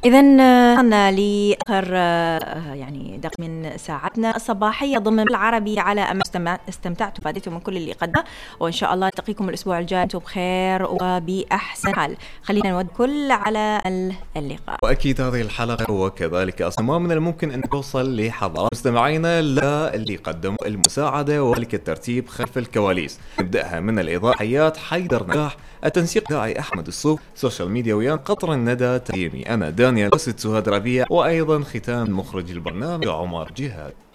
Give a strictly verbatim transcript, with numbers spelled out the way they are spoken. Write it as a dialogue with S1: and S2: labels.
S1: إذن وصلنا لآخر يعني دقيقة من ساعتنا الصباحية ضمن العربي على أمل استمتعتوا فادتوا من كل اللي قدمه، وإن شاء الله نلتقيكم الأسبوع الجاي أنتم بخير وبأحسن حال. خلينا نود كل على اللقاء.
S2: وأكيد هذه الحلقة وكذلك أصلا ما من الممكن أن توصل لحضرات مستمعينا اللي قدموا المساعدة وذلك الترتيب خلف الكواليس. نبدأها من الإضاءة حيات حيدر نجاح، التنسيق داعي أحمد الصوف، سوشيال ميديا ويان قطر الندى، تقييمي أنا دانيال وست سهاد ربيع، وأيضا ختام مخرج البرنامج عمر جهاد.